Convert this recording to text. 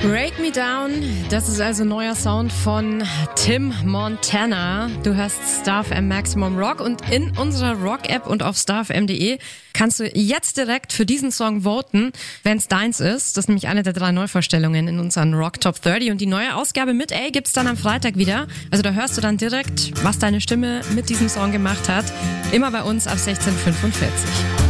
Break Me Down, das ist also neuer Sound von Tim Montana. Du hörst StarFM Maximum Rock und in unserer Rock-App und auf starfm.de kannst du jetzt direkt für diesen Song voten, wenn es deins ist. Das ist nämlich eine der 3 Neuvorstellungen in unseren Rock Top 30 und die neue Ausgabe mit A gibt's dann am Freitag wieder. Also da hörst du dann direkt, was deine Stimme mit diesem Song gemacht hat. Immer bei uns ab 16:45.